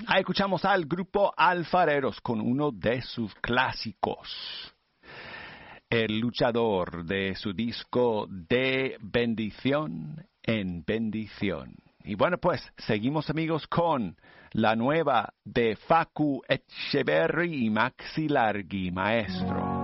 Ahí escuchamos al grupo Alfareros con uno de sus clásicos. El luchador de su disco De Bendición en Bendición. Y bueno, pues seguimos amigos con la nueva de Facu Etcheverry y Maxi Largi, maestro.